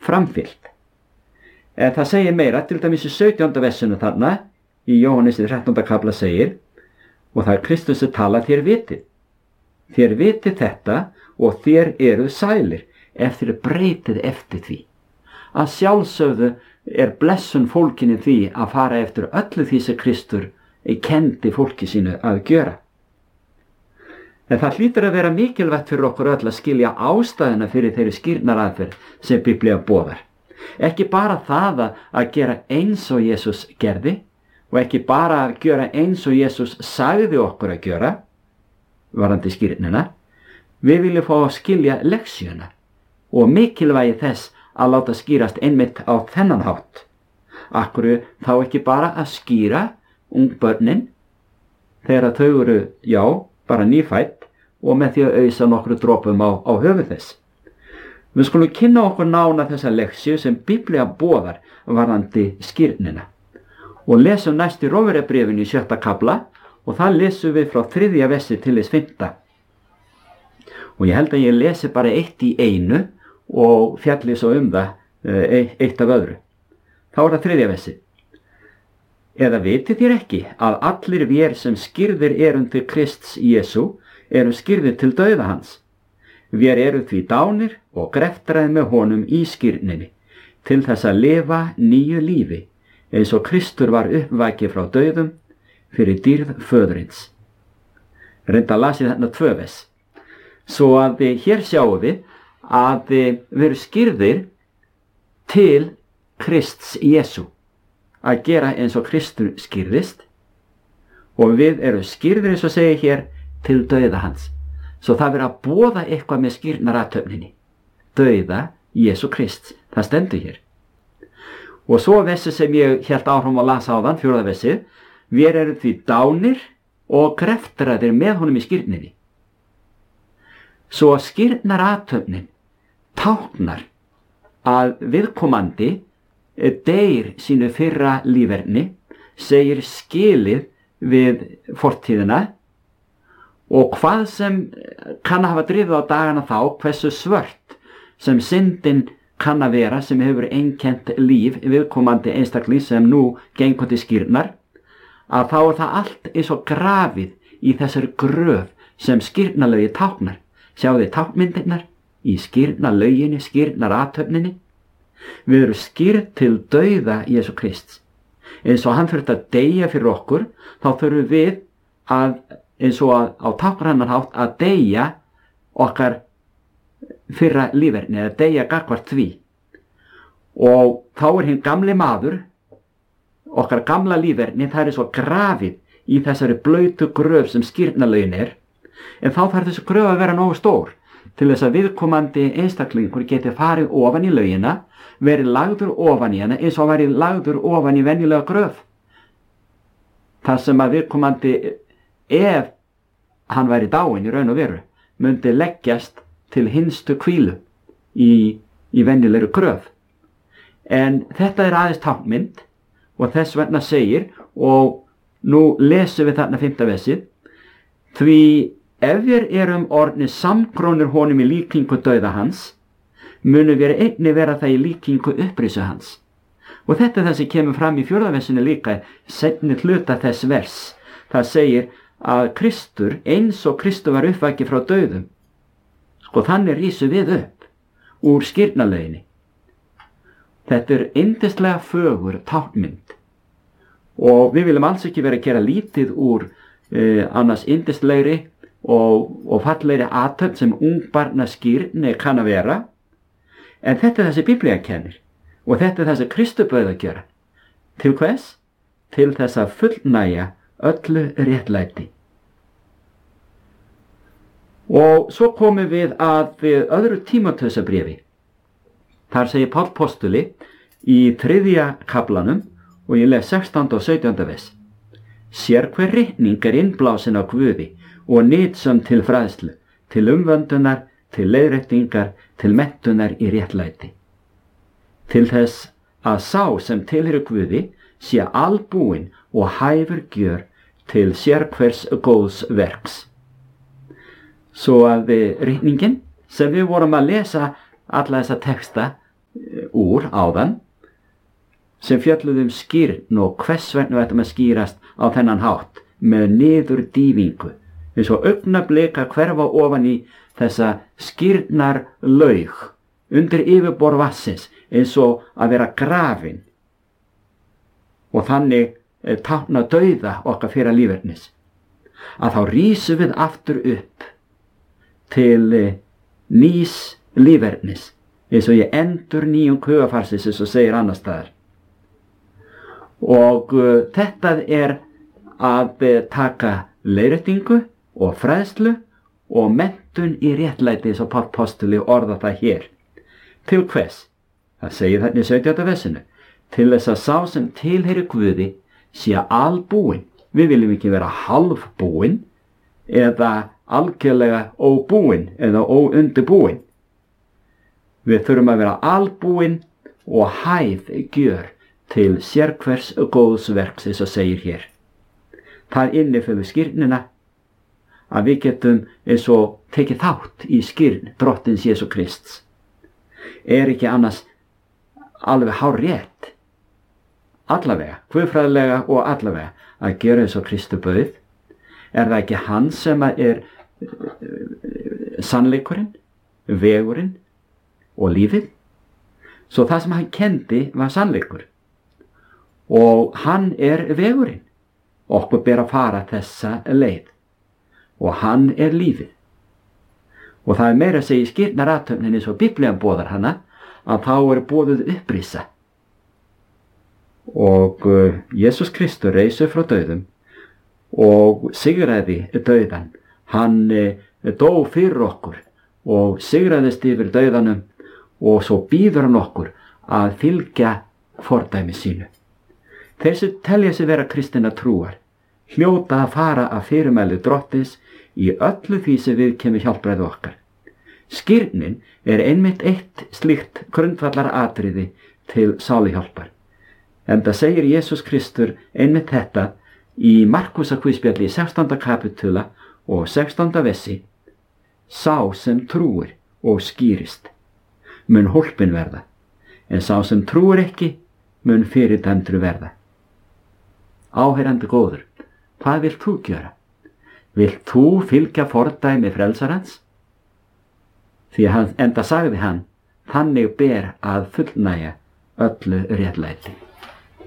framfylgt. En það segir meira, til dæmis í 17. versinu þarna, í Jóhannes 13. kafla segir, og það Kristus að tala, þér vitið. Þér vitið þetta og þér eruð sælir ef þér breytið eftir því. Að sjálfsögðu blessun fólkinu því að fara eftir öllu því sem Kristur kendi fólki sínu að gjöra. En það hlýtur að vera mikilvægt fyrir okkur öll að skilja ástæðuna fyrir þeirri skírnaraðferð sem Biblía boðar. Ekki bara það að gera eins og Jesús gerði og ekki bara að gera eins og Jesús sagði okkur að gera, varðandi skírnina. Við viljum fá að skilja leksjuna og mikilvægi þess að láta skýrast einmitt á þennan hátt. Akkur þá ekki bara að skýra ungbörnin þegar þau eru, bara nýfædd og með því að ausa nokkru dropum á höfuð þess. Við skulum kynna okkur nána þessa leksju sem Biblía boðar varðandi skírnina. Og lesum næst í Rómverjabréfinu í 7. kafla og það lesum við frá 3. versi til þess 5. Og ég held að ég lesi bara eitt í einu og fjalli svo það eitt af öðru. Þá það 3. versi. Eða vitið þér ekki að allir vér sem skírðir erum til Krists Jesú erum skírðir til dauða hans. Vér erum því dánir og greftraðir með honum í skírninni til þess að lifa nýju lífi eins og Kristur var uppvakið frá dauðum fyrir dýrð föðurins. Reynda að lasi þarna 2 vers. Svo að hér sjáum við að við erum skírðir til Krists Jesú. Að gera eins og Kristur skírðist og við erum skírðir eins og segir hér til dauða hans. Svo það verður að boða eitthvað með skírnarathöfninni. Dauða Jesú Krist. Það stendur hér. Og svo versi sem ég hélt áfram að lasa áðan, 4. versið. Við erum því dánir og greftraðir með honum í skírninni. Svo skírnarathöfnin táknar að viðkomandi deyr sínu fyrra líferni, segir skilið við fortíðina og hvað sem kann að hafa drifið á dagana þá, hversu svört sem syndin kann að vera sem hefur einkennt líf viðkomandi einstakling sem nú gengur til skírnar, að þá það allt eins og grafið í þessari gröf sem skírnalögi táknar. Sjáðu þið tákmyndirnar í skírnalöginni, skírnarathöfninni. Við erum skírð til dauða Jesú Krists. Eins og hann þurfti að deyja fyrir okkur, þá þurfum við að, eins og á táknrænan hátt, að deyja okkar fyrra líferni, eða deyja gagnvart því. Og þá hinn gamli maður, okkar gamla líferni, það svo grafið í þessari blautu gröf sem skírnalögin en þá þarf þessi gröf að vera nógu stór til þess að viðkomandi einstaklingur geti farið ofan í laugina, verið lagður ofan í hana eins og verið lagður ofan í venjulega gröf. Það sem að viðkomandi, ef hann væri dáinn í raun og veru, myndi leggjast til hinstu hvílu í venjulegri gröf. En þetta aðeins tákmynd og þess vegna segir, og nú lesum við þarna 5. versið, því ef við erum orðnir samgrónir honum í líkingu dauða hans, munum við einnig vera það í líkingu upprisu hans. Og þetta það sem kemur fram í 4. versinu líka, seinni hluta þess vers. Það segir að Kristur, eins og Kristur var uppvakið frá dauðum, þannig rísu við upp úr skírnalöginni. Þetta yndislega fögur táknmynd. Og við viljum alls ekki vera að gera lítið úr annars yndislegri og fallegri athöfn sem ungbarna skírni kann að vera. En þetta þessi Biblía kennir og þetta þessi Kristur bauð að gera. Til hvers? Til þess að fullnægja öllu réttlæti. Og svo komum við að öðru Tímóteusarbréfi. Þar segir Páll postuli í 3. kaflanum og ég les 16. og 17. vers. Sér hver ritning innblásin á Guði og nytsöm til fræðslu, til umvöndunar, til leiðréttingar, til menntunar í réttlæti. Til þess að sá sem tilheyrir Guði sé albúinn og hæfur gjör til sérhvers góðs verks. Svo að ritningin sem við vorum að lesa alla þessa texta úr áðan sem fjölluðum skírn og hvers vegna þetta með skýrast á þennan hátt með niður dýfingu, eins og augnablik að hverfa ofan í þessa skírnar laug undir yfirborð vatnsins, eins og að vera grafin og þannig tákna dauða okkar fyrir lífernis, að þá rísum við aftur upp til nýs lífernis, eins og ég endur nýjum hugafarsins, eins og segir annars staðar. Og þetta að taka leiðréttingu og fræðslu og menntun í réttlæti, eins og Páll postuli orða það hér. Til hvers? Það segir þarna í 17. versinu. Til þess að sá sem tilheyri Guði sé albúinn. Við viljum ekki vera halvbúinn eða algjörlega óbúinn eða óundirbúinn. Við þurfum að vera albúinn og hæf gjör til sérhvers góðs verks, eins og segir hér. Það inniföður skírnina að við getum eins og tekið þátt í skírn drottins Jesú Krists. Ekki annars alveg hárrétt, allavega, guðfræðilega og allavega, að gera eins og Kristu bauð? Það ekki hann sem er sannleikurinn, vegurinn og lífið? Svo það sem hann kendi var sannleikur og hann vegurinn. Okkur ber að fara þessa leið og hann lífið. Og það meira að segja í skírnarathöfninni, eins og Biblían boðar hana, að þá boðuð upprisa. Og Jesús Kristur reis upp frá dauðum og sigraði dauðan. Hann dó fyrir okkur og sigraðist yfir dauðanum, og svo býður hann okkur að fylgja fordæmi sínu. Þeir sem telja sig vera kristinna trúar hljóta að fara að fyrirmæli drottins í öllu því sem við kemur hjálpræði okkar. Skírnin einmitt eitt slíkt grundvallar atriði til sáluhjálpar. Enda segir Jesús Kristur einmitt þetta í Markúsarguðspjalli í 16. kapitula og 16. versi: Sá sem trúir og skýrist mun hólpin verða, en sá sem trúir ekki mun fyrirdæmdur verða. Áheyrandi góður, hvað vilt þú gjöra? Vilt þú fylgja fordæmi frelsarans? Því enda sagði hann, þannig ber að fullnægja öllu réttlæti.